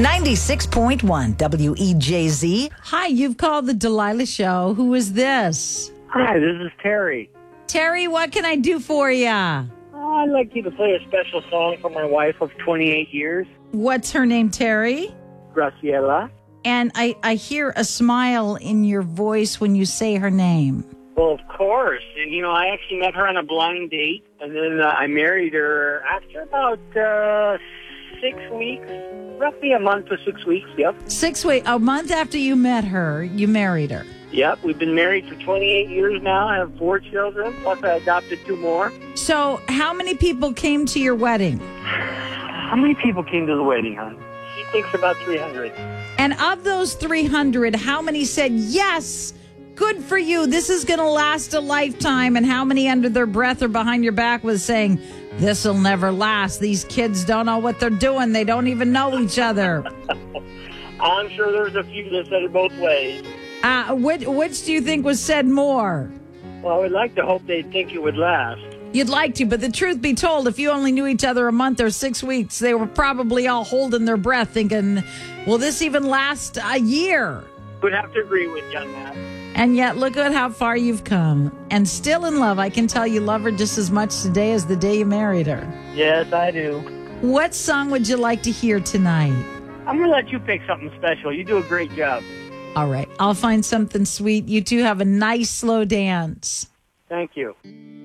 96.1 WEJZ. Hi, you've called the Delilah Show. Who is this? Hi, this is Terry. Terry, what can I do for you? I'd like you to play a special song for my wife of 28 years, What's her name, Terry? Graciela. And I hear a smile in your voice when you say her name. Well, of course. You know, I actually met her on a blind date, and then I married her after about 6 weeks, roughly a month to 6 weeks, yep. A month after you met her, you married her. Yep, we've been married for 28 years now. I have 4 children, plus I adopted 2 more. So how many people came to your wedding? How many people came to the wedding, hon? She thinks about 300. And of those 300, how many said, yes, good for you, this is going to last a lifetime? And how many under their breath or behind your back was saying, this'll never last. These kids don't know what they're doing. They don't even know each other. I'm sure there's a few that said it both ways. Which do you think was said more? Well, I would like to hope they'd think it would last. You'd like to, but the truth be told, if you only knew each other a month or 6 weeks, they were probably all holding their breath thinking, will this even last a year? Would have to agree with you on that. And yet, look at how far you've come. And still in love. I can tell you love her just as much today as the day you married her. Yes, I do. What song would you like to hear tonight? I'm going to let you pick something special. You do a great job. All right. I'll find something sweet. You two have a nice, slow dance. Thank you.